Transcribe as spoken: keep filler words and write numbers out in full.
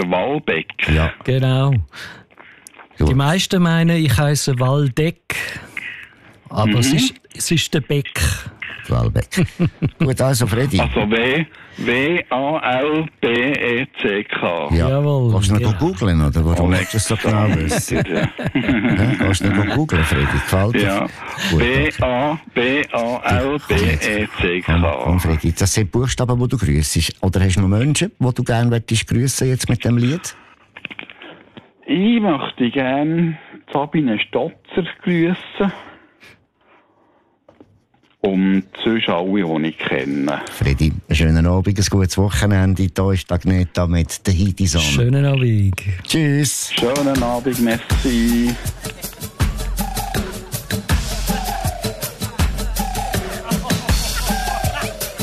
Walbeck. Ja. Genau. Gut. Die meisten meinen, ich heisse Waldeck. Aber Mhm. es, ist, es ist der Beck. Walbeck. Gut, also Freddy. Also W, W A L B E C K. Ja. Jawohl. Kannst du noch Ja. googeln, oder warum willst du das so genau wissen? Ja. Ja, kannst du noch googeln, Freddy? Gefällt dir? Ja. Gut, W okay. A B A L B E C Komm, komm, K. Freddy, das sind Buchstaben, die du grüssest. Oder hast du noch Menschen, die du gerne grüssen möchtest jetzt mit dem Lied? Ich möchte gerne Sabine Stotzer grüßen. Und sonst alle, die ich kenne. Freddy, einen schönen Abend, ein gutes Wochenende. Hier ist Agneta mit der Heidi Sonne. Schönen Abend. Tschüss. Schönen Abend, merci.